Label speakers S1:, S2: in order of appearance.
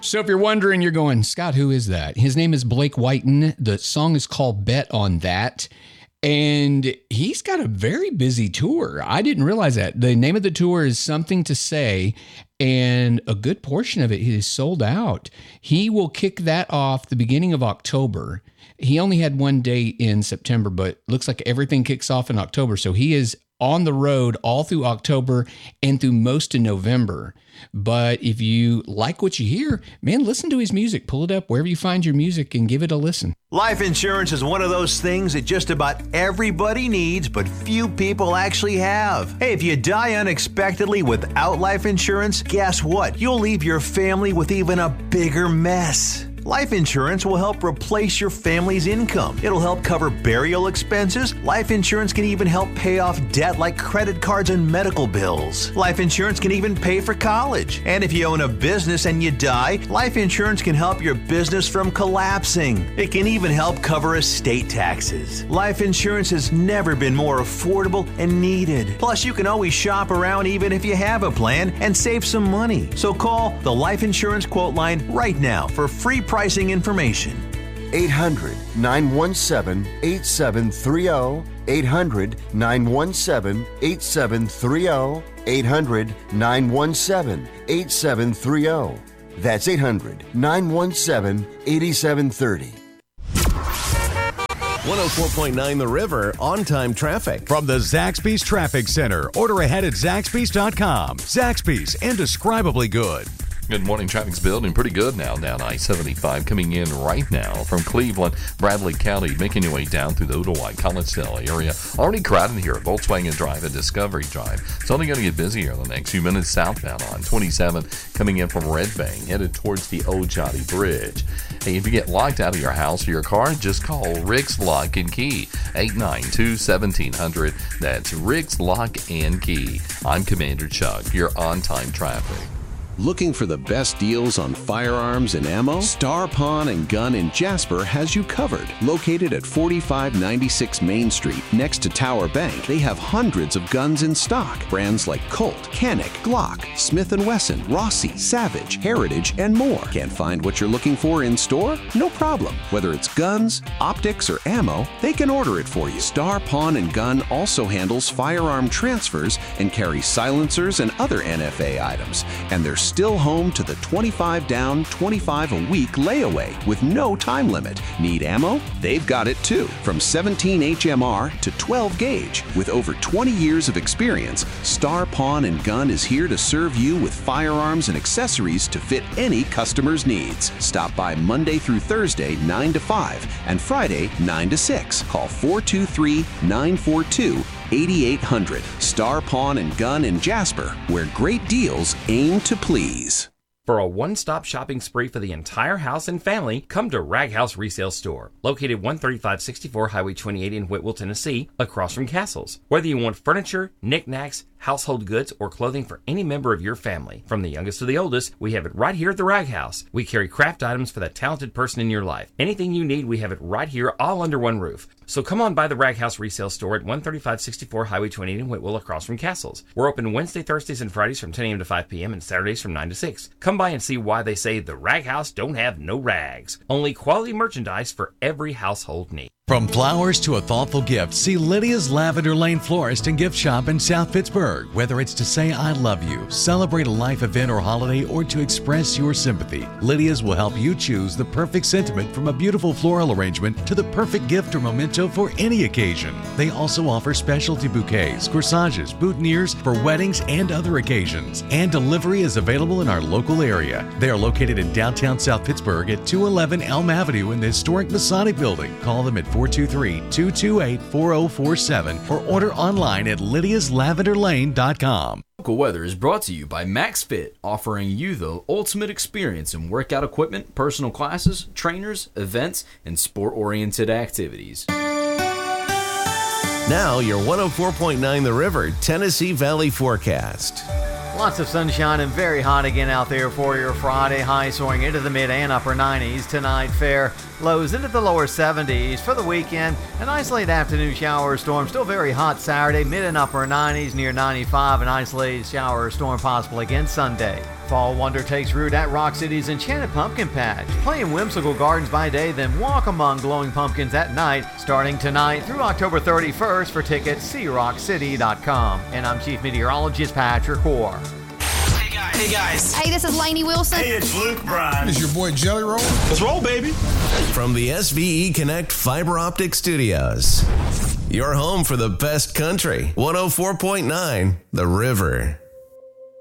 S1: So if you're wondering, you're going, Scott, who is that? His name is Blake Whiten. The song is called Bet on That. And he's got a very busy tour. I didn't realize that. The name of the tour is Something to Say, and a good portion of it is sold out. He will kick that off the beginning of October. He only had one date in September, but looks like everything kicks off in October. So he is on the road all through October and through most of November. But if you like what you hear, man, listen to his music. Pull it up wherever you find your music and give it a listen.
S2: Life insurance is one of those things that just about everybody needs, but few people actually have. Hey, if you die unexpectedly without life insurance, guess what? You'll leave your family with even a bigger mess. Life insurance will help replace your family's income. It'll help cover burial expenses. Life insurance can even help pay off debt like credit cards and medical bills. Life insurance can even pay for college. And if you own a business and you die, life insurance can help your business from collapsing. It can even help cover estate taxes. Life insurance has never been more affordable and needed. Plus, you can always shop around even if you have a plan and save some money. So call the Life Insurance Quote Line right now for free pricing information.
S3: 800-917-8730. 800-917-8730. 800-917-8730. That's 800-917-8730.
S4: 104.9 The River on-time traffic.
S5: From the Zaxby's Traffic Center. Order ahead at Zaxby's.com. Zaxby's, indescribably good.
S6: Good morning. Traffic's building pretty good now down I-75 coming in right now from Cleveland, Bradley County, making your way down through the Ottawa, Collegedale area. Already crowded here at Volkswagen Drive and Discovery Drive. It's only going to get busier the next few minutes southbound on 27 coming in from Red Bank, headed towards the Ojati Bridge. Hey, if you get locked out of your house or your car, just call Rick's Lock and Key, 892-1700. That's Rick's Lock and Key. I'm Commander Chuck, your on-time traffic.
S4: Looking for the best deals on firearms and ammo? Star Pawn and Gun in Jasper has you covered. Located at 4596 Main Street, next to Tower Bank, they have hundreds of guns in stock. Brands like Colt, Canik, Glock, Smith & Wesson, Rossi, Savage, Heritage, and more. Can't find what you're looking for in store? No problem. Whether it's guns, optics, or ammo, they can order it for you. Star Pawn and Gun also handles firearm transfers and carries silencers and other NFA items. And they're still home to the 25 down, 25 a week layaway with no time limit. Need ammo? They've got it too. From 17 HMR to 12 gauge. With over 20 years of experience, Star Pawn and Gun is here to serve you with firearms and accessories to fit any customer's needs. Stop by Monday through Thursday, 9 to 5, and Friday, 9 to 6. Call 423-942-8800. Star Pawn and Gun in Jasper, where great deals aim to please.
S7: For a one-stop shopping spree for the entire house and family, come to Rag House Resale Store, located 13564 Highway 28 in Whitwell, Tennessee, across from Castles. Whether you want furniture, knickknacks, household goods, or clothing for any member of your family, from the youngest to the oldest, we have it right here at the Rag House. We carry craft items for that talented person in your life. Anything you need, we have it right here, all under one roof. So come on by the Rag House Resale Store at 13564 Highway 28 in Whitwell, across from Castles. We're open Wednesday, Thursdays, and Fridays from 10 a.m. to 5 p.m. and Saturdays from 9 to 6. Come by and see why they say the Rag House don't have no rags. Only quality merchandise for every household need.
S5: From flowers to a thoughtful gift, see Lydia's Lavender Lane Florist and Gift Shop in South Pittsburgh. Whether it's to say I love you, celebrate a life event or holiday, or to express your sympathy, Lydia's will help you choose the perfect sentiment, from a beautiful floral arrangement to the perfect gift or memento for any occasion. They also offer specialty bouquets, corsages, boutonnieres for weddings and other occasions. And delivery is available in our local area. They are located in downtown South Pittsburgh at 211 Elm Avenue in the historic Masonic Building. Call them at 423-228-4047 or order online at lydiaslavenderlane.com.
S8: Local weather is brought to you by MaxFit, offering you the ultimate experience in workout equipment, personal classes, trainers, events, and sport-oriented activities.
S4: Now your 104.9 The River Tennessee Valley forecast.
S9: Lots of sunshine and very hot again out there for your Friday. Highs soaring into the mid and upper 90s. Tonight, fair. Lows into the lower 70s. For the weekend, an isolated afternoon shower or storm. Still very hot Saturday. Mid and upper 90s, near 95. An isolated shower or storm possible again Sunday. Fall wonder takes root at Rock City's Enchanted Pumpkin Patch. Play in whimsical gardens by day, then walk among glowing pumpkins at night, starting tonight through October 31st. For tickets, see rockcity.com. And I'm Chief Meteorologist Patrick Hoare.
S10: Hey guys.
S11: Hey, this is Lainey Wilson.
S10: Hey, it's Luke Bryan.
S12: It's your boy Jelly Roll.
S10: Let's roll, baby.
S13: From the SVE Connect Fiber Optic Studios, your home for the best country. 104.9 The River.